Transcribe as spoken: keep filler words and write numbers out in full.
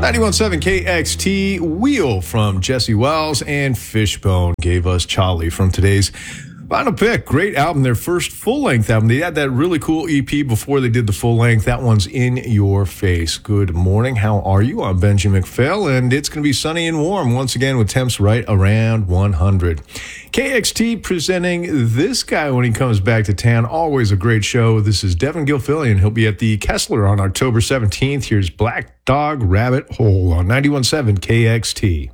ninety-one point seven K X T, Wheel from Jesse Wells, and Fishbone gave us Charlie from today's final pick. Great album, their first full-length album. They had that really cool E P before they did the full-length. That one's In Your Face. Good morning. How are you? I'm Benji McPhail, and it's going to be sunny and warm once again with temps right around one hundred. K X T presenting this guy when he comes back to town. Always a great show. This is Devin Gilfillian. He'll be at the Kessler on October seventeenth. Here's Black Dog Rabbit Hole on ninety-one point seven K X T.